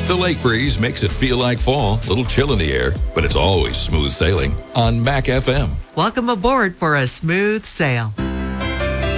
The lake breeze makes it feel like fall, a little chill in the air, but it's always smooth sailing on Mac FM. Welcome aboard for a smooth sail.